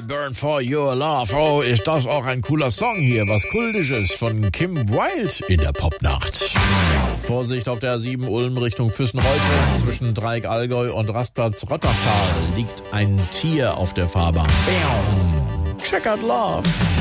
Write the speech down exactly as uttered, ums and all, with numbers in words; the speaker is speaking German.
Burn for Your Love. Oh, ist das auch ein cooler Song hier. Was Kultisches von Kim Wilde in der Popnacht. Vorsicht auf der A sieben Ulm Richtung Füssenreuth. Zwischen Dreieck Allgäu und Rastplatz Rottertal liegt ein Tier auf der Fahrbahn. Bam. Checkered Love.